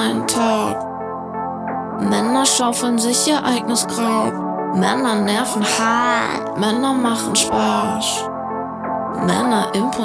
einen Tag. Männer schaufeln sich ihr eigenes Grab. Männer nerven hart, Männer machen Spaß. Männer imponieren.